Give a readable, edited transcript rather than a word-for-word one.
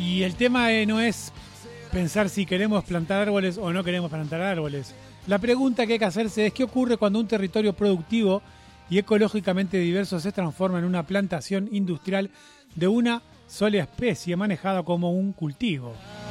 Y el tema no es pensar si queremos plantar árboles o no queremos plantar árboles. La pregunta que hay que hacerse es qué ocurre cuando un territorio productivo y ecológicamente diverso se transforma en una plantación industrial de una sola especie manejada como un cultivo.